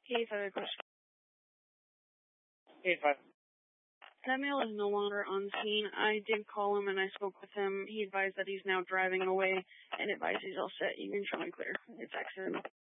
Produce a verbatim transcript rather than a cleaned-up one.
eight five request. eight five. That male is no longer on scene. I did call him and I spoke with him. He advised that he's now driving away and advised he's all set. You can show me clear. It's accidental.